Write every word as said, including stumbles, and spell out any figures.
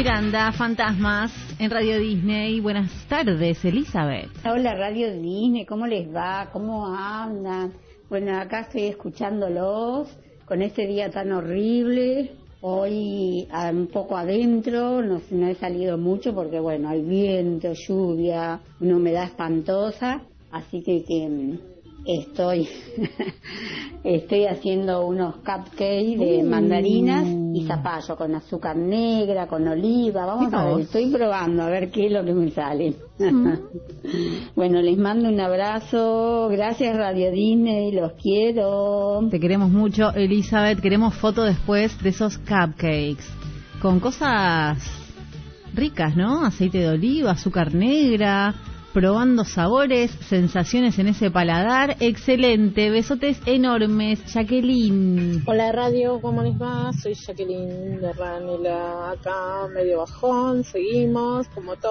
Miranda, Fantasmas, en Radio Disney. Buenas tardes, Elizabeth. Hola, Radio Disney, ¿cómo les va? ¿Cómo andan? Bueno, acá estoy escuchándolos con este día tan horrible. Hoy un poco adentro, no, no he salido mucho porque, bueno, hay viento, lluvia, una humedad espantosa, así que, que estoy estoy haciendo unos cupcakes de mandarinas y zapallo con azúcar negra, con oliva. Vamos a ver, estoy probando a ver qué es lo que me sale. Mm. Bueno, les mando un abrazo, gracias Radio Disney, los quiero. Te queremos mucho, Elizabeth. Queremos foto después de esos cupcakes con cosas ricas, ¿no? Aceite de oliva, azúcar negra, probando sabores, sensaciones en ese paladar. Excelente, besotes enormes, Jacqueline. Hola Radio, ¿cómo les va? Soy Jacqueline de Ranela, acá medio bajón, seguimos como todo.